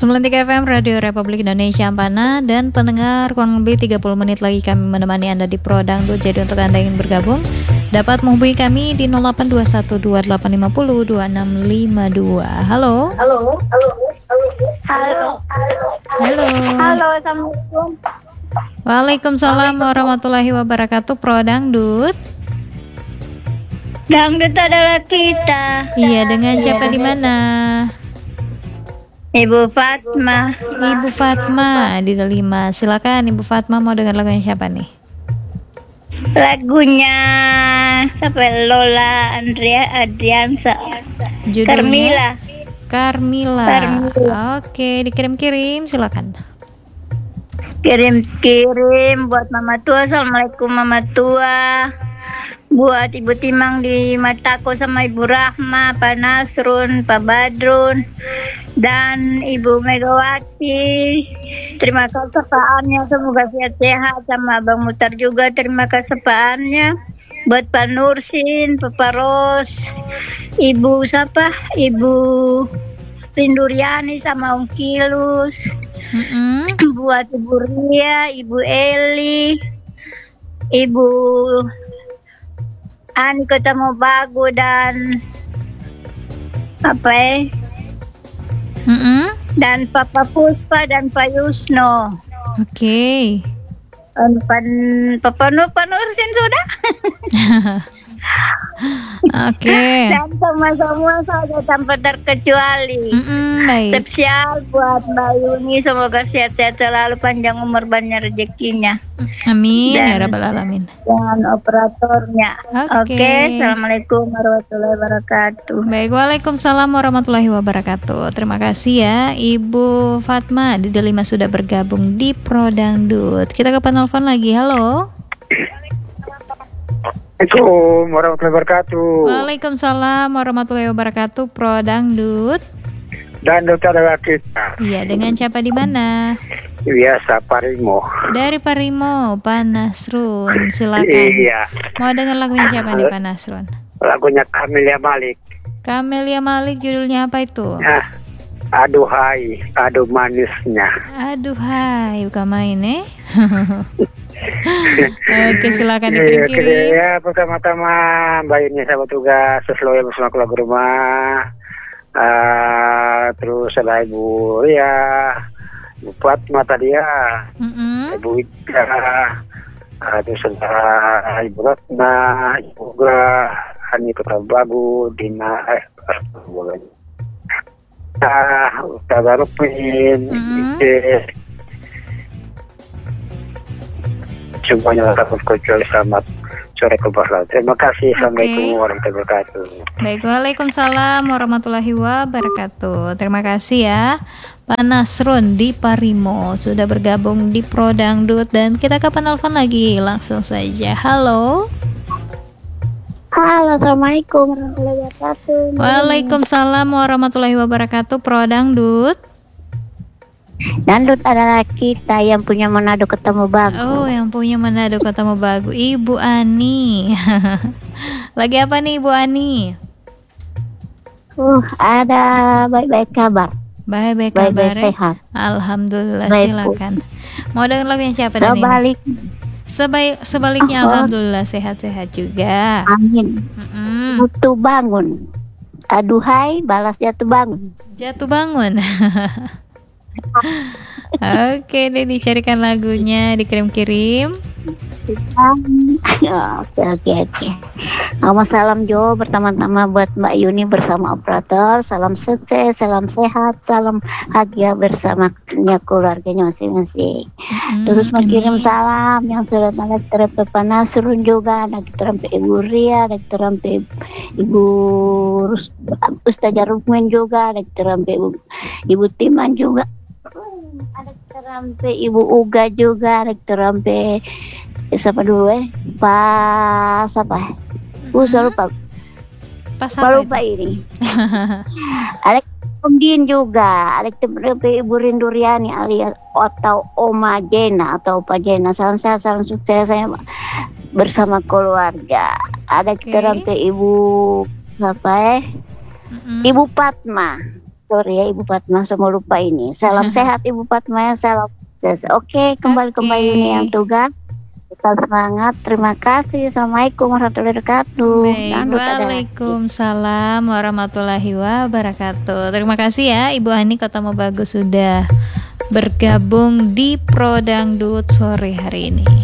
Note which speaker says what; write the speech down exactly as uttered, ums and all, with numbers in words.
Speaker 1: sembilan puluh tiga F M Radio Republik Indonesia Ampana, dan pendengar, kurang lebih tiga puluh menit lagi kami menemani Anda di Pro Dangdut. Jadi untuk Anda yang ingin bergabung dapat menghubungi kami di nol delapan dua satu dua delapan lima nol dua enam lima dua. Halo.
Speaker 2: Halo. Halo. Halo.
Speaker 1: Halo.
Speaker 2: Halo. Assalamualaikum.
Speaker 1: Waalaikumsalam warahmatullahi wabarakatuh. Pro Dangdut.
Speaker 2: Dangdut adalah kita.
Speaker 1: Iya, dengan siapa di mana?
Speaker 2: Ibu Fatma.
Speaker 1: Ibu Fatma di Delima. Silakan Ibu Fatma, mau dengar lagunya siapa nih?
Speaker 2: Lagunya siapa? Lola Andrea Adriansa.
Speaker 1: Judulnya
Speaker 2: Carmila.
Speaker 1: Carmila.
Speaker 2: Carmila.
Speaker 1: Oke, dikirim-kirim, silakan.
Speaker 2: Kirim-kirim buat Mama Tua. Assalamualaikum Mama Tua. Buat Ibu Timang di Matako sama Ibu Rahma, Pak Nasrun, Pak Badrun, dan Ibu Megawati. Terima kasih kesempatannya, semoga sehat-sehat, sama Abang Mutar juga terima kasih kesempatannya. Buat Pak Nursin, Pak Ros, Ibu siapa? Ibu Rinduriani sama Om Kilus.
Speaker 1: Mm-mm.
Speaker 2: Buat Ibu Ria, Ibu Eli, Ibu Ani Ketemu Bagu, dan apa ya?
Speaker 1: Mm-mm.
Speaker 2: Dan Papa Puspa dan Pak Yusno.
Speaker 1: Oke.
Speaker 2: Dan Pan, Papa Nur, Pak Nursin sudah.
Speaker 1: Oke.
Speaker 2: Dan semua-semua saja tanpa terkecuali.
Speaker 1: Mm-mm, baik.
Speaker 2: Spesial buat Mbak Yuni, semoga sehat-sehat selalu, panjang umur, banyak rezekinya.
Speaker 1: Amin
Speaker 2: Dan-
Speaker 1: ya rabbal alamin.
Speaker 2: Dan operatornya.
Speaker 1: Oke.
Speaker 2: Oke, Assalamualaikum warahmatullahi wabarakatuh.
Speaker 1: Baik, waalaikumsalam warahmatullahi wabarakatuh. Terima kasih ya Ibu Fatma di Delima sudah bergabung di Pro Dangdut. Kita ke penelpon lagi. Halo.
Speaker 3: Assalamualaikum warahmatullahi wabarakatuh.
Speaker 1: Waalaikumsalam warahmatullahi wabarakatuh. Pro Dangdut.
Speaker 3: Dan dokter adalah kita.
Speaker 1: Iya, dengan siapa di mana?
Speaker 3: Biasa Parimo.
Speaker 1: Dari Parimo, Pak Nasrun. Silakan.
Speaker 3: Iya.
Speaker 1: Mau dengar lagunya siapa nih Pak Nasrun?
Speaker 3: Lagunya Camelia Malik.
Speaker 1: Camelia Malik, judulnya apa itu?
Speaker 3: Nah, aduh hai, aduh manisnya.
Speaker 1: Aduh hai, bukan main eh. Oke, silakan
Speaker 3: Iya,
Speaker 1: dikirim-kirim.
Speaker 3: ya, pertama-tama bayarnya sahabat tugas sesuai bersama keluarga rumah. Ah, terus ada Ibu Ria, Ibu Fatma tadi ya,
Speaker 1: Mm-mm.
Speaker 3: Ibu Ika, ah, terus ada Ibu Ratna, Ibu Gra, Ani Kota Bagu, Dina, eh, boleh. Ah, Ustaz Arupin,
Speaker 1: Mm-mm.
Speaker 3: Ice, semuanya takut kecuali selamat sore kebahagiaan. Terima kasih. Assalamualaikum warahmatullahi wabarakatuh.
Speaker 1: Baik, waalaikumsalam warahmatullahi wabarakatuh. Terima kasih ya Pak Nasrun di Parimo sudah bergabung di Pro Dangdut, dan kita ke penelpon lagi langsung saja. Halo.
Speaker 2: Halo, Assalamualaikum warahmatullahi wabarakatuh.
Speaker 1: Waalaikumsalam warahmatullahi wabarakatuh. Pro Dangdut.
Speaker 2: Dangdut adalah kita yang punya Manado ketemu Bagu.
Speaker 1: Oh, yang punya Manado ketemu Bagu, Ibu Ani. Lagi apa nih Ibu Ani?
Speaker 2: Uh, ada baik-baik kabar.
Speaker 1: Baik-baik
Speaker 2: Baik-baik
Speaker 1: kabar.
Speaker 2: sehat.
Speaker 1: Alhamdulillah,
Speaker 2: Baik, Bu.
Speaker 1: silakan. Mau dengar lagunya siapa nih?
Speaker 2: Sebalik,
Speaker 1: Sebaik sebaliknya,
Speaker 2: Oh.
Speaker 1: alhamdulillah sehat-sehat juga.
Speaker 2: amin.
Speaker 1: Mm-mm.
Speaker 2: Jatuh bangun. Aduhai, balas jatuh bangun.
Speaker 1: Jatuh bangun. Oke deh, dicarikan lagunya, dikirim-kirim.
Speaker 2: Oke oke oke. Nama salam Jo pertama-tama buat Mbak Yuni bersama operator. Salam sukses, salam sehat, salam bahagia bersama keluarganya masing-masing.
Speaker 1: Mm,
Speaker 2: Terus mengirim
Speaker 1: amin.
Speaker 2: salam yang sudah ada terhadap Pak Nasrun juga, ada terhadap Ibu Ria, ada terhadap Ibu Rus- Ustazah Rukmin juga, ada terhadap Ibu Ibu Timan juga. Ada terhadap Ibu Uga juga, ada terhadap eh, siapa dulu eh Pak siapa? Uh, saya lupa.
Speaker 1: Pas
Speaker 2: Saya
Speaker 1: apa
Speaker 2: lupa
Speaker 1: itu?
Speaker 2: ini. Ada Om Din juga, ada terhadap Ibu Rinduriani alias atau Oma Jena atau Opa Jena. Salam sehat, salam sukses saya bersama keluarga. Ada
Speaker 1: Oke.
Speaker 2: terhadap Ibu siapa eh?
Speaker 1: Mm-mm.
Speaker 2: Ibu Fatma.
Speaker 4: sorry ya Ibu Fatma, semua lupa ini. Salam sehat Ibu Fatma, salam sukses. Oke, kembali ke Mbak
Speaker 1: Oke.
Speaker 4: Yuni yang tugas. Tetap semangat. Terima kasih. Assalamualaikum warahmatullahi wabarakatuh.
Speaker 1: Baik,
Speaker 4: Dangdut ada lagi.
Speaker 1: Waalaikumsalam warahmatullahi wabarakatuh. Terima kasih ya Ibu Hani Kota Mobagus sudah bergabung di Pro Dangdut sore hari ini.